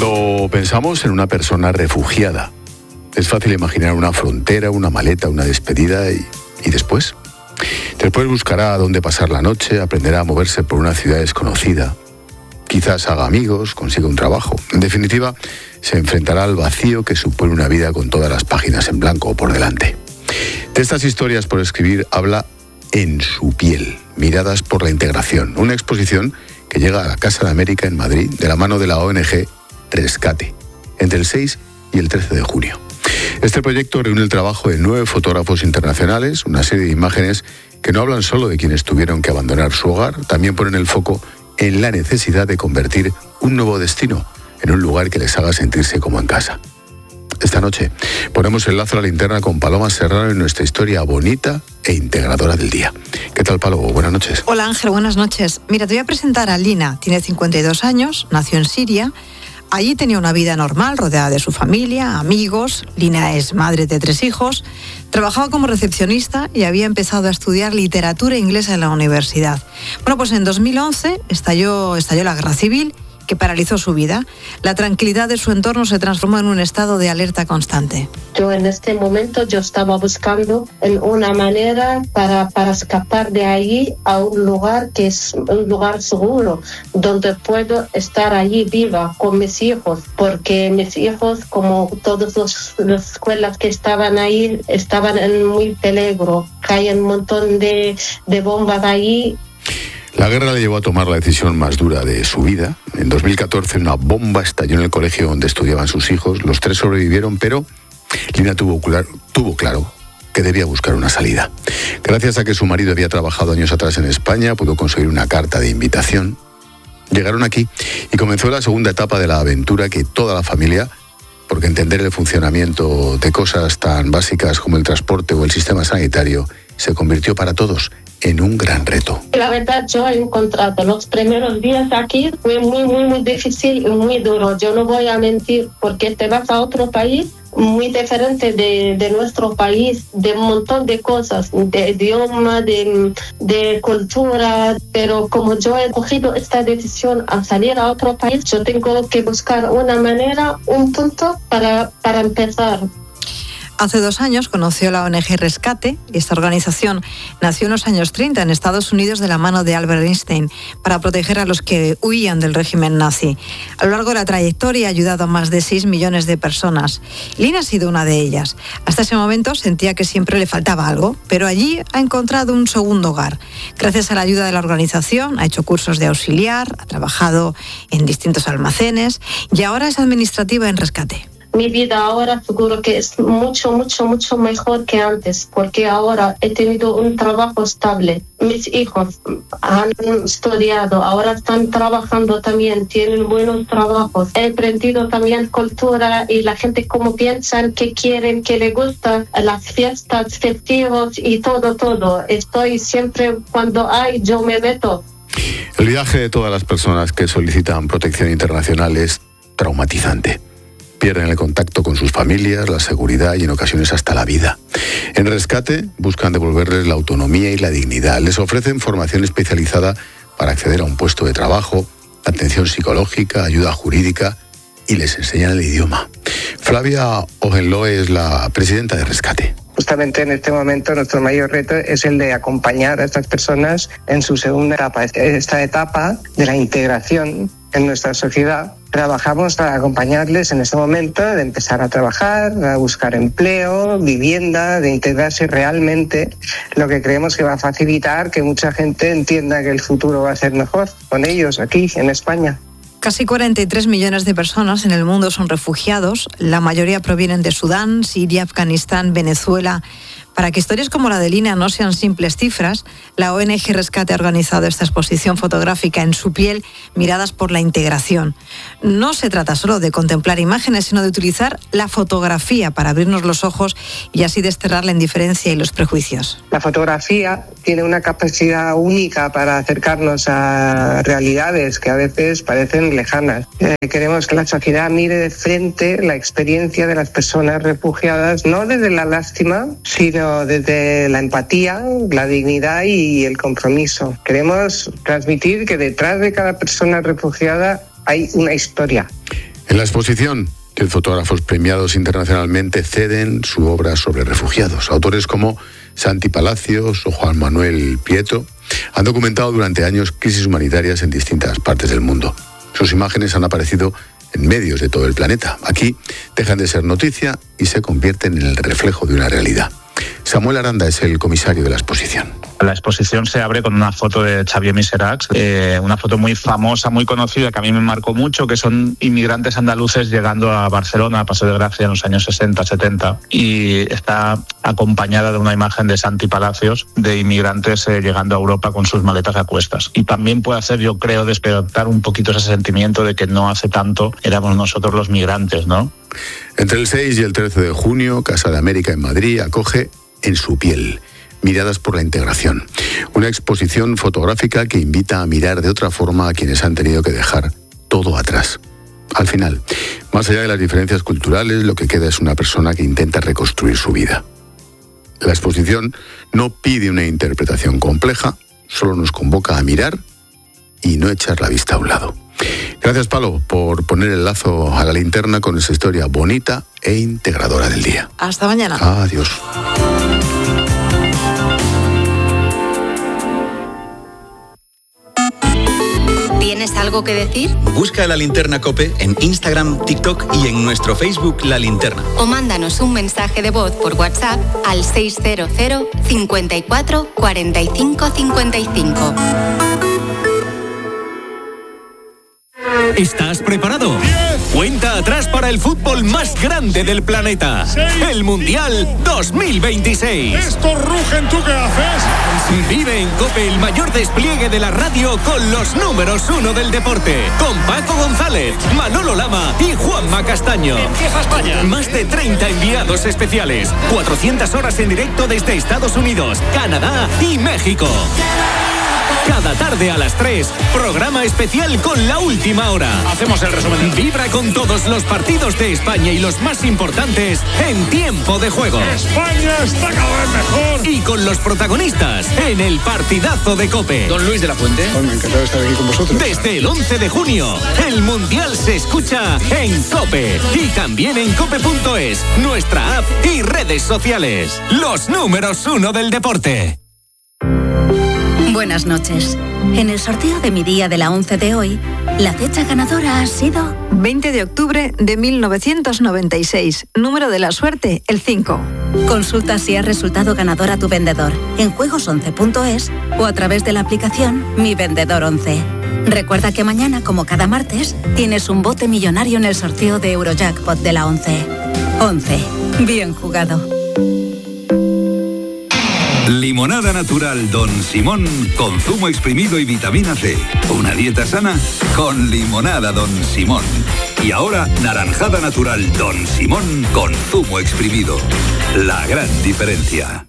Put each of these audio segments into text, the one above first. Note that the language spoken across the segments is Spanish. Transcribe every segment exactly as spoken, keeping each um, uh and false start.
Cuando pensamos en una persona refugiada, es fácil imaginar una frontera, una maleta, una despedida y, y después. Después buscará dónde pasar la noche, aprenderá a moverse por una ciudad desconocida. Quizás haga amigos, consiga un trabajo. En definitiva, se enfrentará al vacío que supone una vida con todas las páginas en blanco por delante. De estas historias por escribir habla En su piel, miradas por la integración, una exposición que llega a la Casa de América en Madrid de la mano de la O N Ge Rescate, entre el seis y el trece de junio. Este proyecto reúne el trabajo de nueve fotógrafos internacionales, una serie de imágenes que no hablan solo de quienes tuvieron que abandonar su hogar, también ponen el foco en la necesidad de convertir un nuevo destino en un lugar que les haga sentirse como en casa. Esta noche ponemos el lazo a la linterna con Paloma Serrano en nuestra historia bonita e integradora del día. ¿Qué tal, Paloma? Buenas noches. Hola, Ángel, buenas noches. Mira, te voy a presentar a Lina. Tiene cincuenta y dos años, nació en Siria. Allí tenía una vida normal, rodeada de su familia, amigos. Lina es madre de tres hijos. Trabajaba como recepcionista y había empezado a estudiar literatura inglesa en la universidad. Bueno, pues en dos mil once estalló, estalló la guerra civil, que paralizó su vida. La tranquilidad de su entorno se transformó en un estado de alerta constante. Yo en este momento yo estaba buscando en una manera para, para escapar de ahí a un lugar que es un lugar seguro, donde puedo estar allí viva con mis hijos, porque mis hijos, como todas los, las escuelas que estaban ahí, estaban en muy peligro. Caen un montón de, de bombas ahí. La guerra le llevó a tomar la decisión más dura de su vida. En dos mil catorce una bomba estalló en el colegio donde estudiaban sus hijos. Los tres sobrevivieron, pero Lina tuvo, tuvo claro que debía buscar una salida. Gracias a que su marido había trabajado años atrás en España, pudo conseguir una carta de invitación. Llegaron aquí y comenzó la segunda etapa de la aventura que toda la familia, porque entender el funcionamiento de cosas tan básicas como el transporte o el sistema sanitario, se convirtió para todos en un gran reto. La verdad, yo he encontrado los primeros días aquí, fue muy, muy, muy difícil y muy duro. Yo no voy a mentir, porque te vas a otro país muy diferente de, de nuestro país, de un montón de cosas, de idioma, de, de cultura, pero como yo he cogido esta decisión a salir a otro país, yo tengo que buscar una manera, un punto para, para empezar. Hace dos años conoció la O N Ge Rescate. Esta organización nació en los años treinta en Estados Unidos de la mano de Albert Einstein para proteger a los que huían del régimen nazi. A lo largo de la trayectoria ha ayudado a más de seis millones de personas. Lina ha sido una de ellas. Hasta ese momento sentía que siempre le faltaba algo, pero allí ha encontrado un segundo hogar. Gracias a la ayuda de la organización ha hecho cursos de auxiliar, ha trabajado en distintos almacenes y ahora es administrativa en Rescate. Mi vida ahora seguro que es mucho, mucho, mucho mejor que antes, porque ahora he tenido un trabajo estable. Mis hijos han estudiado, ahora están trabajando también, tienen buenos trabajos. He aprendido también cultura y la gente cómo piensan, qué quieren, qué les gusta, las fiestas, festivos y todo, todo. Estoy siempre, cuando hay, yo me meto. El viaje de todas las personas que solicitan protección internacional es traumatizante. Pierden el contacto con sus familias, la seguridad y en ocasiones hasta la vida. En Rescate buscan devolverles la autonomía y la dignidad. Les ofrecen formación especializada para acceder a un puesto de trabajo, atención psicológica, ayuda jurídica y les enseñan el idioma. Flavia Ogenloe es la presidenta de Rescate. Justamente en este momento nuestro mayor reto es el de acompañar a estas personas en su segunda etapa, esta etapa de la integración en nuestra sociedad. Trabajamos para acompañarles en este momento de empezar a trabajar, a buscar empleo, vivienda, de integrarse realmente, lo que creemos que va a facilitar que mucha gente entienda que el futuro va a ser mejor con ellos aquí en España. Casi cuarenta y tres millones de personas en el mundo son refugiados. La mayoría provienen de Sudán, Siria, Afganistán, Venezuela. Para que historias como la de Lina no sean simples cifras, la O N Ge Rescate ha organizado esta exposición fotográfica En su piel, miradas por la integración. No se trata solo de contemplar imágenes, sino de utilizar la fotografía para abrirnos los ojos y así desterrar la indiferencia y los prejuicios. La fotografía tiene una capacidad única para acercarnos a realidades que a veces parecen lejanas. Eh, queremos que la sociedad mire de frente la experiencia de las personas refugiadas, no desde la lástima, sino desde la empatía, la dignidad y el compromiso. Queremos transmitir que detrás de cada persona refugiada hay una historia. En la exposición, diez fotógrafos premiados internacionalmente ceden su obra sobre refugiados. Autores como Santi Palacios o Juan Manuel Prieto han documentado durante años crisis humanitarias en distintas partes del mundo. Sus imágenes han aparecido en medios de todo el planeta. Aquí dejan de ser noticia y se convierten en el reflejo de una realidad. Samuel Aranda es el comisario de la exposición. La exposición se abre con una foto de Xavier Miseracs, eh, una foto muy famosa, muy conocida, que a mí me marcó mucho, que son inmigrantes andaluces llegando a Barcelona, a Paseo de Gracia, en los años sesenta, setenta, y está acompañada de una imagen de Santi Palacios, de inmigrantes eh, llegando a Europa con sus maletas a cuestas. Y también puede hacer, yo creo, despertar un poquito ese sentimiento de que no hace tanto éramos nosotros los migrantes, ¿no? Entre el seis y el trece de junio, Casa de América en Madrid acoge En su piel, miradas por la integración. Una exposición fotográfica que invita a mirar de otra forma a quienes han tenido que dejar todo atrás. Al final, más allá de las diferencias culturales, lo que queda es una persona que intenta reconstruir su vida. La exposición no pide una interpretación compleja, solo nos convoca a mirar y no echar la vista a un lado. Gracias, Palo, por poner el lazo a la linterna con esa historia bonita e integradora del día. Hasta mañana. Adiós. ¿Tienes algo que decir? Busca La Linterna COPE en Instagram, TikTok y en nuestro Facebook La Linterna. O mándanos un mensaje de voz por WhatsApp al seis cero cero, cincuenta y cuatro, cuarenta y cinco, cincuenta y cinco. ¿Estás preparado? diez. Cuenta atrás para el fútbol más grande del planeta. seis. El Mundial dos mil veintiséis. Estos rugen, ¿tú qué haces? Vive en COPE el mayor despliegue de la radio con los números uno del deporte. Con Paco González, Manolo Lama y Juanma Castaño. Empieza España. Más de treinta enviados especiales. cuatrocientas horas en directo desde Estados Unidos, Canadá y México. Cada tarde a las tres, programa especial con La Última Hora. Hacemos el resumen. Vibra con todos los partidos de España y los más importantes en tiempo de juego. España está cada vez mejor. Y con los protagonistas en el partidazo de COPE. Don Luis de la Fuente. Bueno, encantado de estar aquí con vosotros. Desde el once de junio, el Mundial se escucha en COPE. Y también en cope punto es, nuestra app y redes sociales. Los números uno del deporte. Buenas noches. En el sorteo de mi día de la once de hoy, la fecha ganadora ha sido veinte de octubre de mil novecientos noventa y seis. Número de la suerte, el cinco. Consulta si ha resultado ganador a tu vendedor en juegos once punto es o a través de la aplicación Mi Vendedor once. Recuerda que mañana, como cada martes, tienes un bote millonario en el sorteo de Eurojackpot de la once. once. Bien jugado. Limonada natural Don Simón con zumo exprimido y vitamina C. Una dieta sana con limonada Don Simón. Y ahora naranjada natural Don Simón con zumo exprimido. La gran diferencia.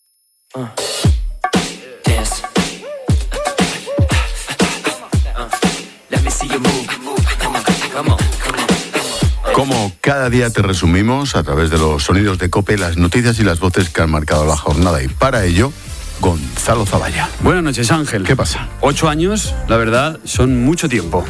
Como cada día te resumimos a través de los sonidos de COPE las noticias y las voces que han marcado la jornada, y para ello, Gonzalo Zavalla. Buenas noches, Ángel. ¿Qué pasa? Ocho años, la verdad, son mucho tiempo.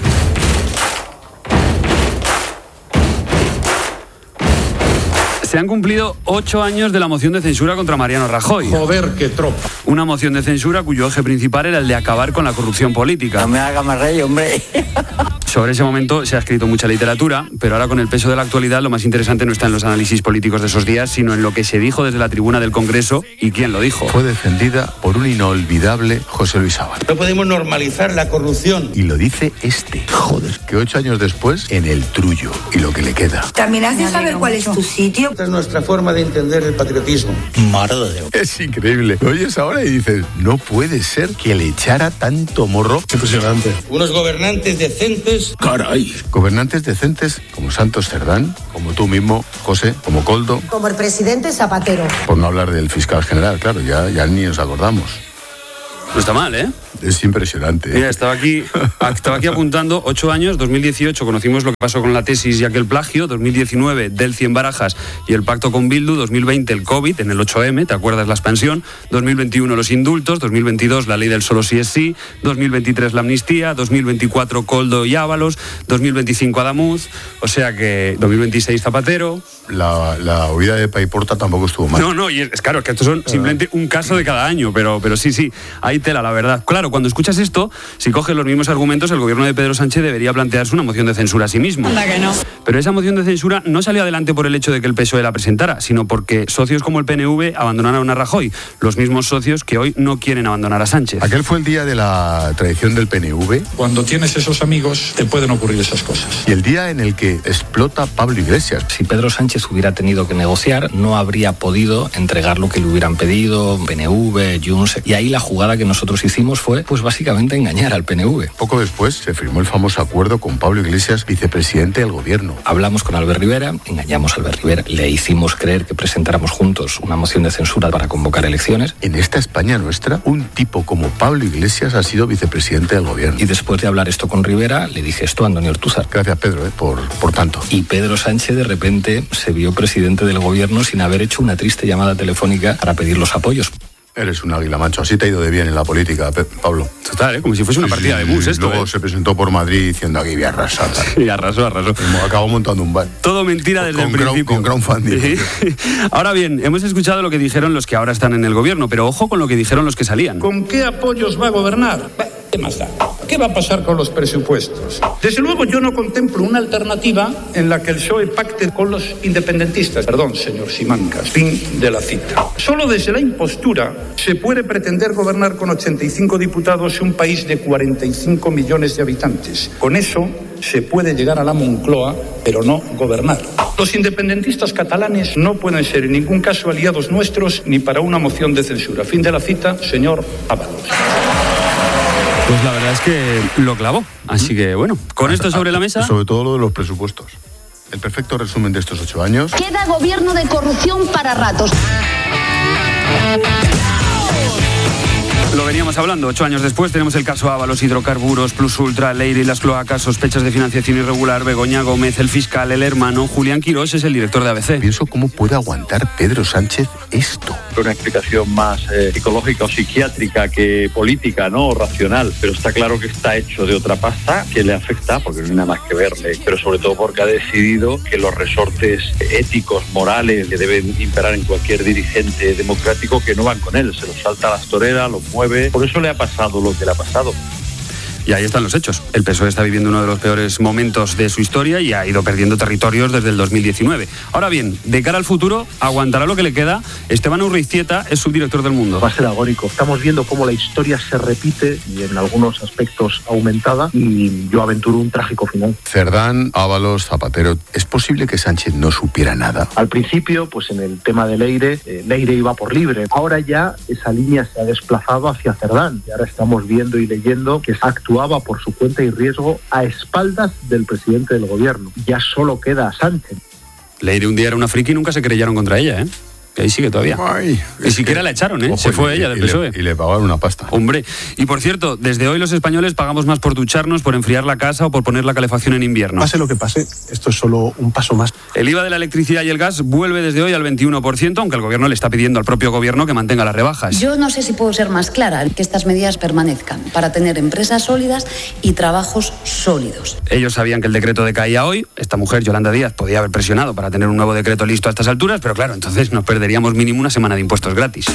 Se han cumplido ocho años de la moción de censura contra Mariano Rajoy. Joder, qué tropa. Una moción de censura cuyo eje principal era el de acabar con la corrupción política. No me haga más rey, hombre. Sobre ese momento se ha escrito mucha literatura, pero ahora con el peso de la actualidad lo más interesante no está en los análisis políticos de esos días, sino en lo que se dijo desde la tribuna del Congreso y quién lo dijo. Fue defendida por un inolvidable José Luis Ábalos. No podemos normalizar la corrupción. Y lo dice este. Joder, que ocho años después, en el trullo y lo que le queda. También has de saber cuál es tu sitio. Esta es nuestra forma de entender el patriotismo. Madre de Dios. Es increíble. Lo oyes ahora y dices, no puede ser que le echara tanto morro. Impresionante. Unos gobernantes decentes. Caray. Gobernantes decentes como Santos Cerdán, como tú mismo, José, como Coldo. Como el presidente Zapatero. Por no hablar del fiscal general, claro, ya, ya ni nos acordamos. No está mal, ¿eh? Es impresionante. Mira, estaba aquí, estaba aquí apuntando, ocho años, dos mil dieciocho conocimos lo que pasó con la tesis y aquel plagio, dos mil diecinueve Delcy en Barajas y el pacto con Bildu, dos mil veinte el COVID en el ocho eme, ¿te acuerdas la expansión? dos mil veintiuno los indultos, dos mil veintidós la ley del solo sí es sí, dos mil veintitrés la amnistía, dos mil veinticuatro Koldo y Ábalos, dos mil veinticinco Adamuz, o sea que dos mil veintiséis Zapatero. La, la huida de Paiporta tampoco estuvo mal. No, no, y es, es claro, es que estos son simplemente un caso de cada año, pero, pero sí, sí, hay tela, la verdad. Claro, cuando escuchas esto, si coges los mismos argumentos, el gobierno de Pedro Sánchez debería plantearse una moción de censura a sí mismo. Anda que no. Pero esa moción de censura no salió adelante por el hecho de que el P S O E la presentara, sino porque socios como el P N V abandonaron a Rajoy, los mismos socios que hoy no quieren abandonar a Sánchez. Aquel fue el día de la traición del P N V. Cuando tienes esos amigos, te pueden ocurrir esas cosas. Y el día en el que explota Pablo Iglesias. Si Pedro Sánchez hubiera tenido que negociar, no habría podido entregar lo que le hubieran pedido P N V, Junts, y ahí la jugada que nosotros hicimos fue, pues básicamente engañar al P N V. Poco después se firmó el famoso acuerdo con Pablo Iglesias, vicepresidente del gobierno. Hablamos con Albert Rivera, engañamos a Albert Rivera, le hicimos creer que presentáramos juntos una moción de censura para convocar elecciones. En esta España nuestra, un tipo como Pablo Iglesias ha sido vicepresidente del gobierno. Y después de hablar esto con Rivera, le dije esto a Antonio Ortúzar. Gracias, Pedro, eh, por, por tanto. Y Pedro Sánchez de repente se vio presidente del gobierno sin haber hecho una triste llamada telefónica para pedir los apoyos. Eres un águila, macho. Así te ha ido de bien en la política, Pablo. Total, ¿eh? Como si fuese una partida sí, de bus esto. Luego ¿eh? se presentó por Madrid diciendo aquí voy a arrasar. Y arrasó, arrasó. Y acabó montando un bar. Todo mentira desde con el principio. Con crowdfunding. ¿Sí? Ahora bien, hemos escuchado lo que dijeron los que ahora están en el gobierno, pero ojo con lo que dijeron los que salían. ¿Con qué apoyos va a gobernar? ¿Qué más da? ¿Qué va a pasar con los presupuestos? Desde luego yo no contemplo una alternativa en la que el P S O E pacte con los independentistas. Perdón, señor Simancas, fin de la cita. Solo desde la impostura se puede pretender gobernar con ochenta y cinco diputados un país de cuarenta y cinco millones de habitantes. Con eso se puede llegar a la Moncloa, pero no gobernar. Los independentistas catalanes no pueden ser en ningún caso aliados nuestros ni para una moción de censura. Fin de la cita, señor Ábalos. Pues la verdad es que lo clavó. Así que, bueno, con esto sobre la mesa... Sobre todo lo de los presupuestos. El perfecto resumen de estos ocho años. Queda gobierno de corrupción para ratos. Lo veníamos hablando, ocho años después tenemos el caso Ábalos, hidrocarburos, Plus Ultra, Leire y las cloacas, sospechas de financiación irregular, Begoña Gómez, el fiscal, el hermano, Julián Quirós es el director de A B C. Pienso cómo puede aguantar Pedro Sánchez esto. Una explicación más eh, psicológica o psiquiátrica que política, ¿no? O racional, pero está claro que está hecho de otra pasta que le afecta, porque no hay nada más que verle, pero sobre todo porque ha decidido que los resortes éticos, morales, que deben imperar en cualquier dirigente democrático, que no van con él, se los salta a las toreras, los mueve. Por eso le ha pasado lo que le ha pasado. Y ahí están los hechos. El P S O E está viviendo uno de los peores momentos de su historia y ha ido perdiendo territorios desde el dos mil diecinueve. Ahora bien, de cara al futuro, aguantará lo que le queda. Esteban Urriztieta es subdirector del Mundo. Va a ser agónico. Estamos viendo cómo la historia se repite y en algunos aspectos aumentada, y yo aventuro un trágico final. Cerdán, Ábalos, Zapatero. ¿Es posible que Sánchez no supiera nada? Al principio, pues en el tema de Leire, eh, Leire iba por libre. Ahora ya esa línea se ha desplazado hacia Cerdán y ahora estamos viendo y leyendo que actualmente actuaba por su cuenta y riesgo a espaldas del presidente del gobierno. Ya solo queda Sánchez. Leire un día era una friki y nunca se querellaron contra ella, ¿eh? Que ahí sigue todavía. Ay, Ni siquiera que... la echaron, ¿eh? Ojo, se fue y, ella del y P S O E. Le, y le pagaron una pasta. Hombre, y por cierto, desde hoy los españoles pagamos más por ducharnos, por enfriar la casa o por poner la calefacción en invierno. Pase lo que pase, esto es solo un paso más. El I V A de la electricidad y el gas vuelve desde hoy al veintiuno por ciento, aunque el gobierno le está pidiendo al propio gobierno que mantenga las rebajas. Yo no sé si puedo ser más clara, que estas medidas permanezcan para tener empresas sólidas y trabajos sólidos. Ellos sabían que el decreto decaía hoy. Esta mujer, Yolanda Díaz, podía haber presionado para tener un nuevo decreto listo a estas alturas, pero claro, entonces nos perderíamos mínimo una semana de impuestos gratis.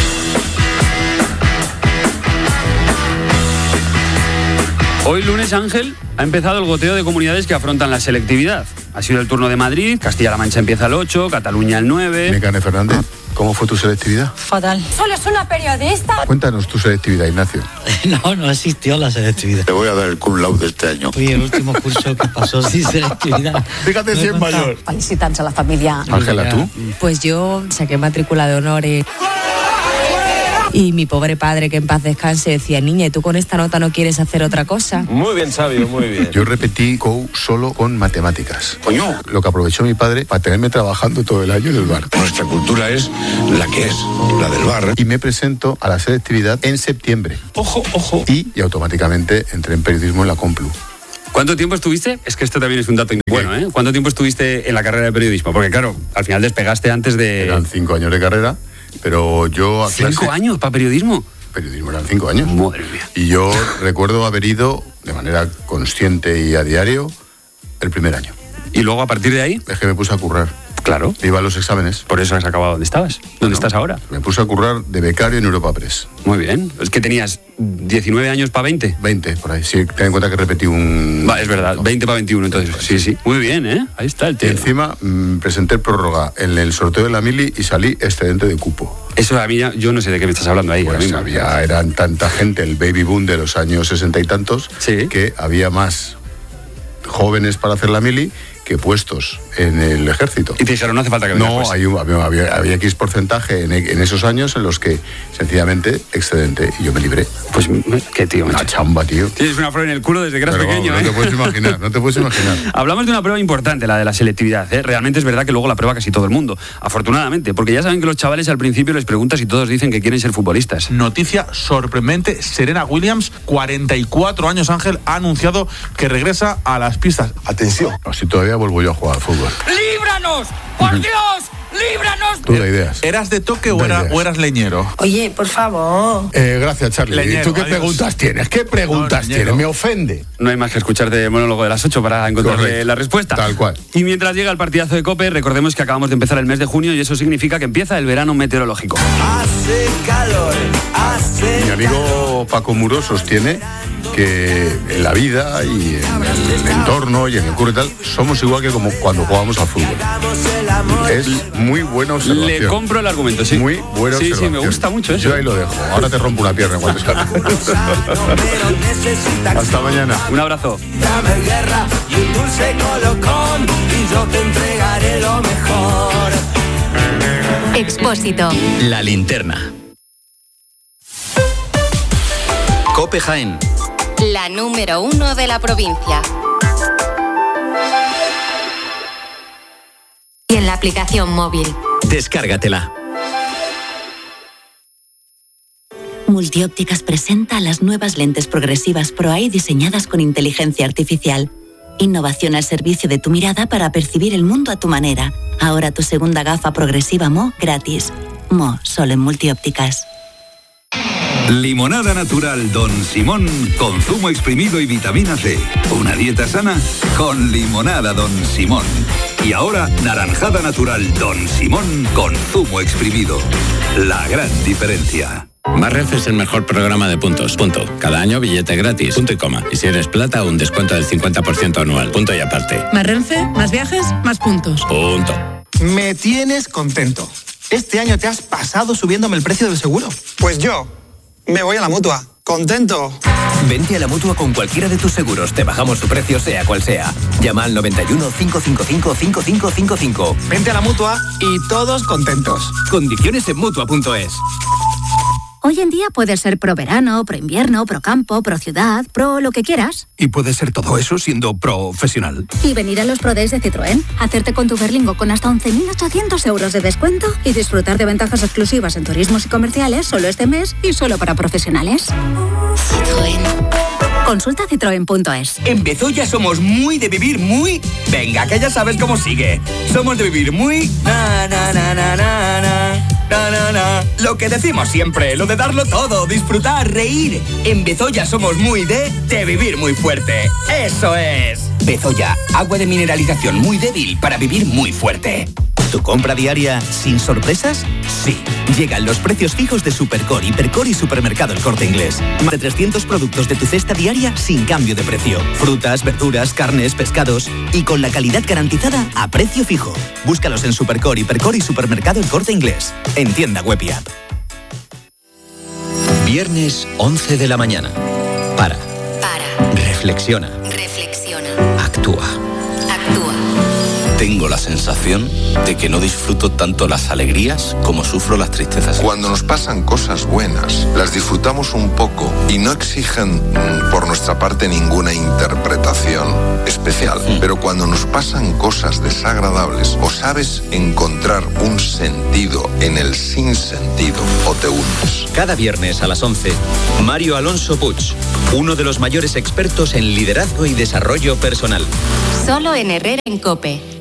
Hoy lunes, Ángel, ha empezado el goteo de comunidades que afrontan la selectividad. Ha sido el turno de Madrid, Castilla-La Mancha empieza el ocho, Cataluña el nueve... Mecane Fernández, ¿cómo fue tu selectividad? Fatal. Solo es una periodista. Cuéntanos tu selectividad, Ignacio. No, no existió la selectividad. Te voy a dar el cum laude de este año. Fui el último curso que pasó sin selectividad. Fíjate si es mayor. Felicitats a la familia. Ángela, ¿tú? Pues yo saqué matrícula de honor y... Y mi pobre padre, que en paz descanse, decía, niña, ¿y tú con esta nota no quieres hacer otra cosa? Muy bien, Sabio, muy bien. Yo repetí C O U solo con matemáticas. Coño. Lo que aprovechó mi padre para tenerme trabajando todo el año en el bar. Nuestra cultura es la que es, la del bar. Y me presento a la selectividad en septiembre. Ojo, ojo. Y, y automáticamente entré en periodismo en la Complu. ¿Cuánto tiempo estuviste? Es que esto también es un dato bueno, ¿eh? ¿Cuánto tiempo estuviste en la carrera de periodismo? Porque claro, al final despegaste antes de... Eran cinco años de carrera, pero yo a clase... ¿Cinco años para periodismo? Periodismo eran cinco años. Madre mía. Y yo recuerdo haber ido de manera consciente y a diario el primer año. ¿Y luego a partir de ahí? Es que me puse a currar. Claro. Iba a los exámenes. Por eso has acabado donde estabas. ¿Dónde bueno, estás ahora? Me puse a currar de becario en Europa Press. Muy bien. Es que tenías diecinueve años para veinte. veinte, por ahí. Sí, ten en cuenta que repetí un... Va, es verdad, veinte para veintiuno, entonces. Sí, sí. Muy bien, ¿eh? Ahí está el tío. Y encima mmm, presenté prórroga en el sorteo de la mili y salí excedente de cupo. Eso a mí ya, yo no sé de qué me estás hablando ahí. Pues mismo. había, eran tanta gente, el baby boom de los años sesenta y tantos, sí, que había más jóvenes para hacer la mili que puestos en el ejército. Y te dijeron, no hace falta que vengas. No, pues. hay un, había, había, había X porcentaje en, en esos años en los que sencillamente excedente y yo me libré. Pues qué tío. Una chamba, tío. Tienes una prueba en el culo desde que eras Pero, pequeño, vamos, ¿eh? No te puedes imaginar, no te puedes imaginar. Hablamos de una prueba importante, la de la selectividad, ¿eh? Realmente es verdad que luego la prueba casi todo el mundo, afortunadamente, porque ya saben que los chavales al principio les preguntas y todos dicen que quieren ser futbolistas. Noticia sorprendente, Serena Williams, cuarenta y cuatro años, Ángel, ha anunciado que regresa a las pistas. Atención. Si todavía vuelvo yo a jugar al fútbol. ¡Líbranos! ¡Por Dios! ¡Líbranos! Tú da ideas. ¿Eras de toque o, era, o eras leñero? Oye, por favor. Eh, gracias, Charlie. Leñero, ¿Tú qué adiós. preguntas tienes? ¿Qué preguntas No, tienes? Me ofende. No hay más que escucharte el monólogo de las ocho para encontrarle la respuesta. Tal cual. Y mientras llega el partidazo de COPE, recordemos que acabamos de empezar el mes de junio y eso significa que empieza el verano meteorológico. Hace calor, hace Mi amigo Paco Muro sostiene que en la vida y en el entorno y en el curro y tal, somos igual que como cuando jugamos al fútbol. Es muy buena observación. Le compro el argumento, sí. Muy buena sí, observación. Sí, me gusta mucho eso. Yo ahí lo dejo. Ahora te rompo una pierna cuando salga. Hasta mañana. Un abrazo. Dame guerra y un dulce colocón y yo te entregaré lo mejor. Expósito. La linterna. COPE Jaén. La número uno de la provincia. Y en la aplicación móvil. Descárgatela. Multiópticas presenta las nuevas lentes progresivas ProEye diseñadas con inteligencia artificial. Innovación al servicio de tu mirada para percibir el mundo a tu manera. Ahora tu segunda gafa progresiva Mo gratis. Mo, solo en Multiópticas. Limonada natural Don Simón con zumo exprimido y vitamina C. Una dieta sana con limonada Don Simón. Y ahora naranjada natural Don Simón con zumo exprimido. La gran diferencia. Más Renfe es el mejor programa de puntos. Punto. Cada año billete gratis. Punto y coma. Y si eres plata, un descuento del cincuenta por ciento anual. Punto y aparte. Más Renfe, más viajes, más puntos. Punto. Me tienes contento. Este año te has pasado subiéndome el precio del seguro. Pues yo me voy a la Mutua. ¡Contento! Vente a la Mutua con cualquiera de tus seguros. Te bajamos su precio sea cual sea. Llama al noventa y uno, cinco cinco cinco, cinco cinco cinco cinco. Vente a la Mutua y todos contentos. Condiciones en Mutua punto es. Hoy en día puedes ser pro verano, pro invierno, pro campo, pro ciudad, pro lo que quieras. Y puedes ser todo eso siendo profesional. Y venir a los Pro Days de Citroën, hacerte con tu Berlingo con hasta once mil ochocientos euros de descuento y disfrutar de ventajas exclusivas en turismos y comerciales solo este mes y solo para profesionales. Citroën. Consulta citroen punto es. En Bezoya somos muy de vivir muy... Venga, que ya sabes cómo sigue. Somos de vivir muy... Na, na, na, na, na, na. Na, na, na. Lo que decimos siempre, lo de darlo todo, disfrutar, reír. En Bezoya somos muy de... de vivir muy fuerte. ¡Eso es! Bezoya, agua de mineralización muy débil para vivir muy fuerte. ¿Tu compra diaria sin sorpresas? Sí. Llegan los precios fijos de Supercore, Hipercore y Supermercado El Corte Inglés. Más de trescientos productos de tu cesta diaria sin cambio de precio. Frutas, verduras, carnes, pescados y con la calidad garantizada a precio fijo. Búscalos en Supercore, Hipercore y Supermercado El Corte Inglés. En tienda web y app. Viernes once de la mañana. Para. Para. Reflexiona. Reflexiona. Actúa. Actúa. Tengo la sensación de que no disfruto tanto las alegrías como sufro las tristezas. Cuando nos pasan cosas buenas, las disfrutamos un poco y no exigen por nuestra parte ninguna interpretación especial. Mm. Pero cuando nos pasan cosas desagradables, o sabes encontrar un sentido en el sinsentido o te hundes. Cada viernes a las once, Mario Alonso Puig, uno de los mayores expertos en liderazgo y desarrollo personal. Solo en Herrera en COPE.